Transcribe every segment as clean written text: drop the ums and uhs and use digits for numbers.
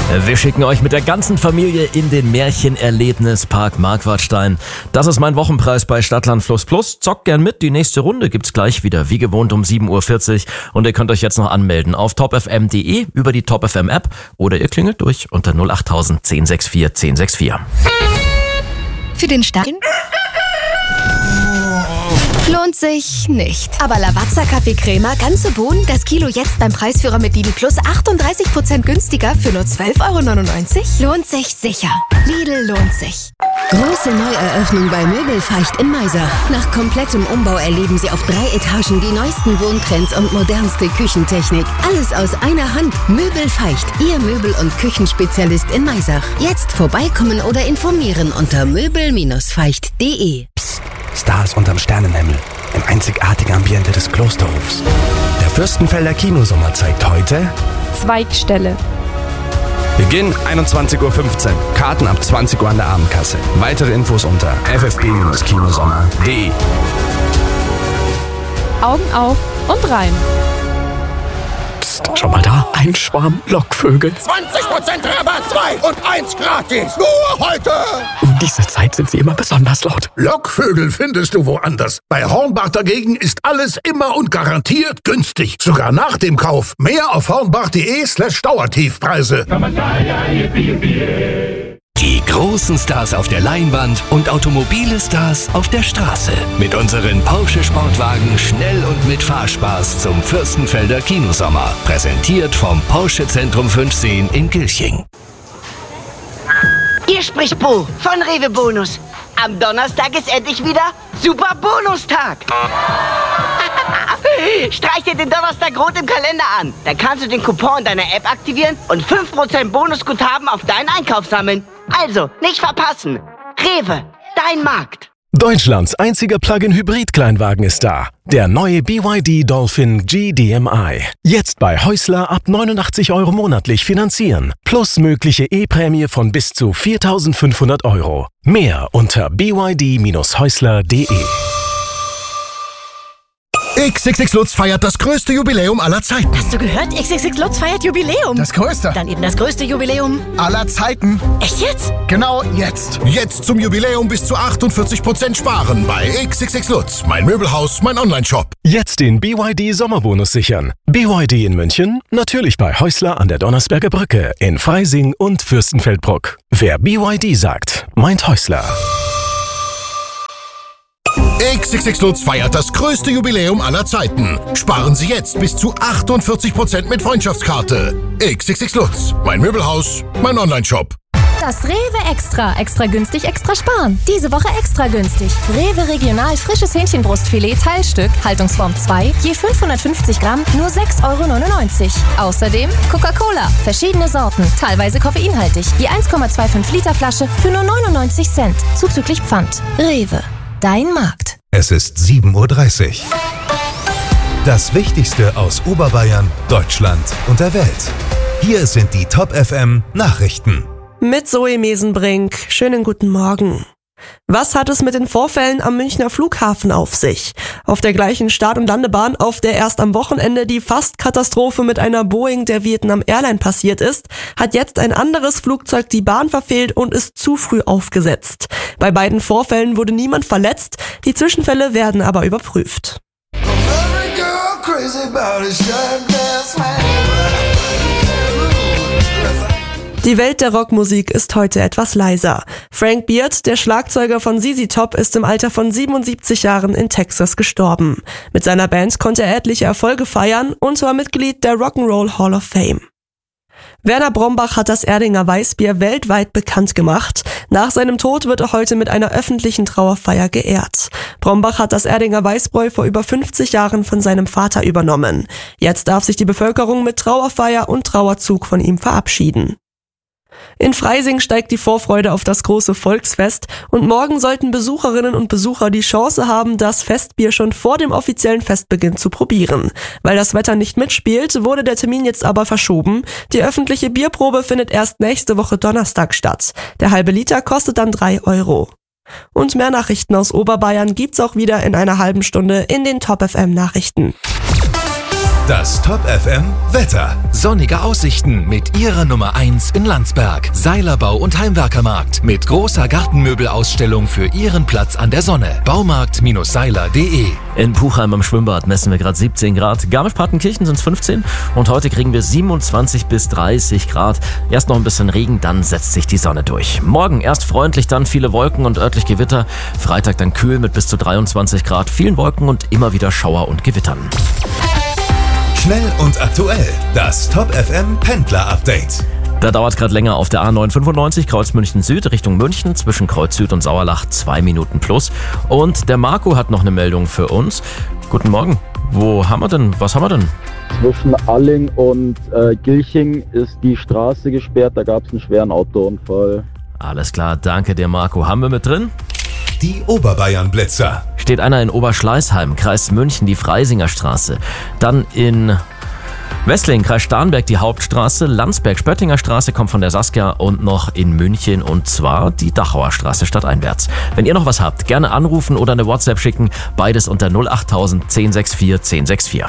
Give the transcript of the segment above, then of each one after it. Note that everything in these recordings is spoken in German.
Wir schicken euch mit der ganzen Familie in den Märchenerlebnispark Marquardstein. Das ist mein Wochenpreis bei Stadtland Fluss Plus. Zockt gern mit, die nächste Runde gibt's gleich wieder, wie gewohnt um 7.40 Uhr. Und ihr könnt euch jetzt noch anmelden auf topfm.de über die Top FM App oder ihr klingelt durch unter 08000 1064 1064. Für den Start lohnt sich nicht. Aber Lavazza Kaffee Crema, ganze Bohnen, das Kilo jetzt beim Preisführer mit Lidl Plus 38% günstiger für nur 12,99 €? Lohnt sich sicher. Lidl lohnt sich. Große Neueröffnung bei Möbelfeicht in Maisach. Nach komplettem Umbau erleben Sie auf 3 Etagen die neuesten Wohntrends und modernste Küchentechnik. Alles aus einer Hand. Möbelfeicht, Ihr Möbel- und Küchenspezialist in Maisach. Jetzt vorbeikommen oder informieren unter möbel-feicht.de. Stars unterm Sternenhimmel, im einzigartigen Ambiente des Klosterhofs. Der Fürstenfelder Kinosommer zeigt heute Zweigstelle. Beginn 21.15 Uhr. Karten ab 20 Uhr an der Abendkasse. Weitere Infos unter ffb-kinosommer.de. Augen auf und rein. Psst, schau mal da. Ein Schwarm Lockvögel. 20% Rabatt, 2 und 1 gratis. Nur heute. Um diese Zeit sind sie immer besonders laut. Lockvögel findest du woanders. Bei Hornbach dagegen ist alles immer und garantiert günstig. Sogar nach dem Kauf. Mehr auf hornbach.de/Dauertiefpreise. Die großen Stars auf der Leinwand und automobile Stars auf der Straße. Mit unseren Porsche Sportwagen schnell und mit Fahrspaß zum Fürstenfelder Kinosommer. Präsentiert vom Porsche Zentrum 510 in Gilching. Hier spricht Bo von Rewe Bonus. Am Donnerstag ist endlich wieder Super Bonustag. Streich dir den Donnerstag rot im Kalender an. Dann kannst du den Coupon in deiner App aktivieren und 5% Bonusguthaben auf deinen Einkauf sammeln. Also, nicht verpassen. Rewe, dein Markt. Deutschlands einziger Plug-in-Hybrid-Kleinwagen ist da. Der neue BYD Dolphin GDMI. Jetzt bei Häusler ab 89 € monatlich finanzieren. Plus mögliche E-Prämie von bis zu 4.500 €. Mehr unter byd-häusler.de. XXX Lutz feiert das größte Jubiläum aller Zeiten. Hast du gehört? XXX Lutz feiert Jubiläum. Das größte. Dann eben das größte Jubiläum Aller Zeiten. Echt jetzt? Genau jetzt. Jetzt zum Jubiläum bis zu 48% sparen bei XXX Lutz. Mein Möbelhaus, mein Onlineshop. Jetzt den BYD Sommerbonus sichern. BYD in München, natürlich bei Häusler an der Donnersberger Brücke, in Freising und Fürstenfeldbruck. Wer BYD sagt, meint Häusler. XXX Lutz feiert das größte Jubiläum aller Zeiten. Sparen Sie jetzt bis zu 48% mit Freundschaftskarte. XXX Lutz. Mein Möbelhaus, mein Onlineshop. Das Rewe Extra. Extra günstig, extra sparen. Diese Woche extra günstig. Rewe Regional frisches Hähnchenbrustfilet Teilstück, Haltungsform 2, je 550 Gramm, nur 6,99 €. Außerdem Coca-Cola, verschiedene Sorten, teilweise koffeinhaltig, je 1,25 Liter Flasche für nur 99 Cent, zuzüglich Pfand. Rewe, dein Markt. Es ist 7.30 Uhr. Das Wichtigste aus Oberbayern, Deutschland und der Welt. Hier sind die Top FM Nachrichten. Mit Zoe Mesenbrink. Schönen guten Morgen. Was hat es mit den Vorfällen am Münchner Flughafen auf sich? Auf der gleichen Start- und Landebahn, auf der erst am Wochenende die Fast-Katastrophe mit einer Boeing der Vietnam Airline passiert ist, hat jetzt ein anderes Flugzeug die Bahn verfehlt und ist zu früh aufgesetzt. Bei beiden Vorfällen wurde niemand verletzt, die Zwischenfälle werden aber überprüft. Die Welt der Rockmusik ist heute etwas leiser. Frank Beard, der Schlagzeuger von ZZ Top, ist im Alter von 77 Jahren in Texas gestorben. Mit seiner Band konnte er etliche Erfolge feiern und war Mitglied der Rock'n'Roll Hall of Fame. Werner Brombach hat das Erdinger Weißbier weltweit bekannt gemacht. Nach seinem Tod wird er heute mit einer öffentlichen Trauerfeier geehrt. Brombach hat das Erdinger Weißbräu vor über 50 Jahren von seinem Vater übernommen. Jetzt darf sich die Bevölkerung mit Trauerfeier und Trauerzug von ihm verabschieden. In Freising steigt die Vorfreude auf das große Volksfest und morgen sollten Besucherinnen und Besucher die Chance haben, das Festbier schon vor dem offiziellen Festbeginn zu probieren. Weil das Wetter nicht mitspielt, wurde der Termin jetzt aber verschoben. Die öffentliche Bierprobe findet erst nächste Woche Donnerstag statt. Der halbe Liter kostet dann 3 €. Und mehr Nachrichten aus Oberbayern gibt's auch wieder in einer halben Stunde in den Top FM Nachrichten. Das Top FM Wetter. Sonnige Aussichten mit Ihrer Nummer 1 in Landsberg. Seilerbau und Heimwerkermarkt mit großer Gartenmöbelausstellung für Ihren Platz an der Sonne. Baumarkt-seiler.de. In Puchheim am Schwimmbad messen wir gerade 17 Grad. Garmisch-Partenkirchen sind es 15 und heute kriegen wir 27 bis 30 Grad. Erst noch ein bisschen Regen, dann setzt sich die Sonne durch. Morgen erst freundlich, dann viele Wolken und örtlich Gewitter. Freitag dann kühl mit bis zu 23 Grad, vielen Wolken und immer wieder Schauer und Gewittern. Schnell und aktuell. Das Top FM Pendler Update. Da dauert es gerade länger auf der A995 Kreuz München Süd Richtung München zwischen Kreuz Süd und Sauerlach 2 Minuten plus. Und der Marco hat noch eine Meldung für uns. Guten Morgen. Was haben wir denn? Zwischen Alling und Gilching ist die Straße gesperrt. Da gab es einen schweren Autounfall. Alles klar, danke dir Marco. Haben wir mit drin? Die Oberbayern-Blitzer. Steht einer in Oberschleißheim, Kreis München, die Freisinger Straße. Dann in Wesseling, Kreis Starnberg, die Hauptstraße. Landsberg-Spöttinger Straße kommt von der Saskia und noch in München und zwar die Dachauer Straße stadteinwärts. Wenn ihr noch was habt, gerne anrufen oder eine WhatsApp schicken. Beides unter 08000 1064 1064.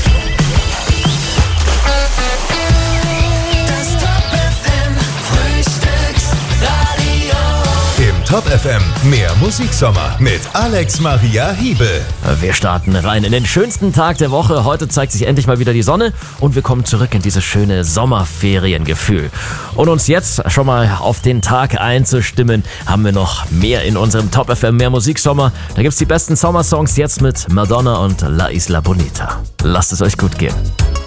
Top FM, mehr Musiksommer mit Alex Maria Hiebel. Wir starten rein in den schönsten Tag der Woche. Heute zeigt sich endlich mal wieder die Sonne und wir kommen zurück in dieses schöne Sommerferiengefühl. Und uns jetzt schon mal auf den Tag einzustimmen, haben wir noch mehr in unserem Top FM, mehr Musiksommer. Da gibt's die besten Sommersongs jetzt mit Madonna und La Isla Bonita. Lasst es euch gut gehen.